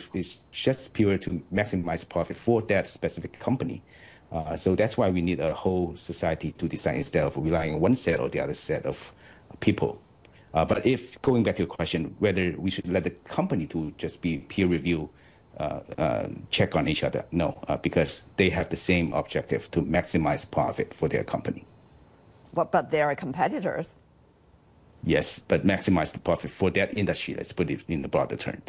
is just pure to maximize profit for that specific company. So that's why we need a whole society to design instead of relying on one set or the other set of people. But if going back to your question, whether we should let the company to just be peer review, check on each other, no, because they have the same objective to maximize profit for their company. But they are competitors. Yes, but maximize the profit for that industry. Let's put it in the broader term.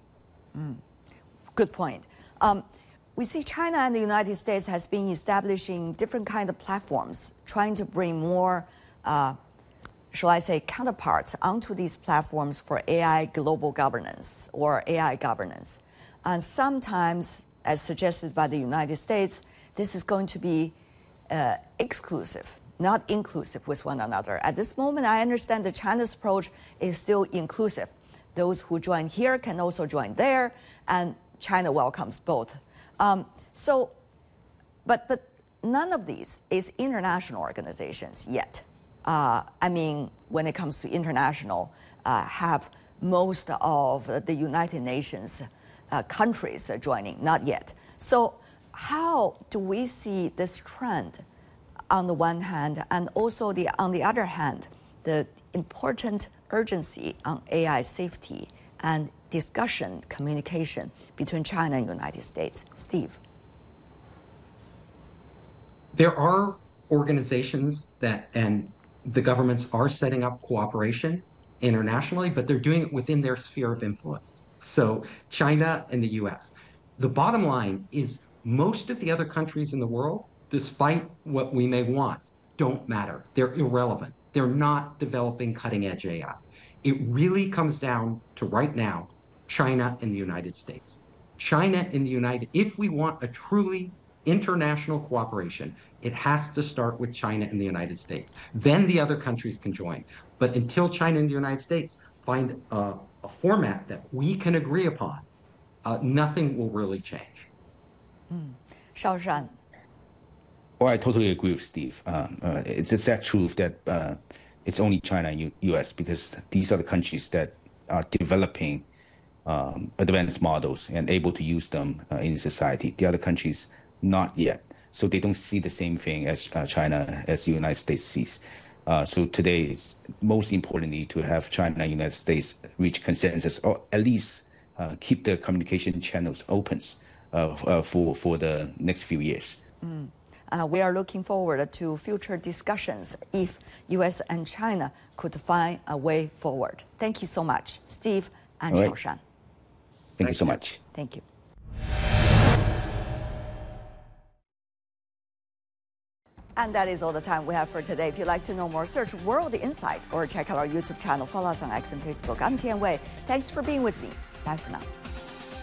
Good point. We see China and the United States has been establishing different kind of platforms, trying to bring more, shall I say, counterparts onto these platforms for AI global governance or AI governance. And sometimes, as suggested by the United States, this is going to be exclusive, not inclusive with one another. At this moment, I understand that China's approach is still inclusive. Those who join here can also join there, and China welcomes both. But none of these is international organizations yet. I mean, when it comes to international, have most of the United Nations countries joining, not yet. So how do we see this trend on the one hand, and also on the other hand, the important urgency on AI safety and discussion, communication between China and the United States? Steve. There are organizations and the governments are setting up cooperation internationally, but they're doing it within their sphere of influence. So China and the US. The bottom line is most of the other countries in the world, despite what we may want, don't matter. They're irrelevant. They're not developing cutting edge AI. It really comes down to right now, China and the United States. China and the if we want a truly international cooperation, it has to start with China and the United States. Then the other countries can join. But until China and the United States find a format that we can agree upon, nothing will really change. Shaoshan. Well, I totally agree with Steve. It's a sad truth that it's only China and US because these are the countries that are developing advanced models and able to use them in society. The other countries, not yet. So they don't see the same thing as China, as the United States sees. So today, it's most importantly to have China and the United States reach consensus, or at least keep the communication channels open for the next few years. We are looking forward to future discussions if US and China could find a way forward. Thank you so much, Steve and Shaoshan. Thank you so much. Thank you. And that is all the time we have for today. If you'd like to know more, search World Insight or check out our YouTube channel. Follow us on X and Facebook. I'm Tian Wei. Thanks for being with me. Bye for now.